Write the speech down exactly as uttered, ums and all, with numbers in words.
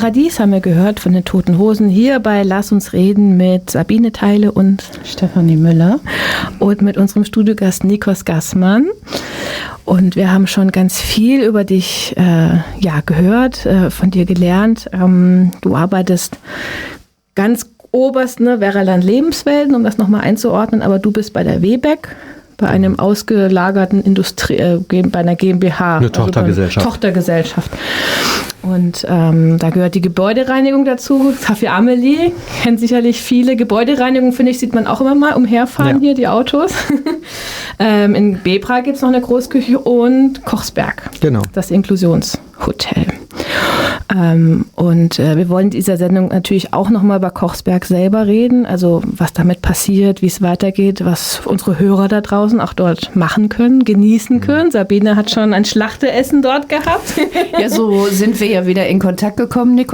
Paradies haben wir gehört von den Toten Hosen hier bei Lass uns reden mit Sabine Theile und Stefanie Müller und mit unserem Studiogast Nikos Gassmann. Und wir haben schon ganz viel über dich äh, ja, gehört, äh, von dir gelernt. Ähm, du arbeitest ganz oberst, ne, Werraland Lebenswelten, um das nochmal einzuordnen, aber du bist bei der WEBEC, bei einem ausgelagerten Industrie, äh, bei einer GmbH. Eine Tochtergesellschaft. Also Tochtergesellschaft. Und ähm, da gehört die Gebäudereinigung dazu. Café Amelie kennt sicherlich viele. Gebäudereinigung, finde ich, sieht man auch immer mal umherfahren, ja. Hier die Autos. ähm, in Bebra gibt es noch eine Großküche und Kochsberg. Genau. Das Inklusionshotel. Ähm, und äh, wir wollen in dieser Sendung natürlich auch nochmal über Kochsberg selber reden, also was damit passiert, wie es weitergeht, was unsere Hörer da draußen auch dort machen können, genießen können. Sabine hat schon ein Schlachteessen dort gehabt. Ja, so sind wir ja wieder in Kontakt gekommen, Nico.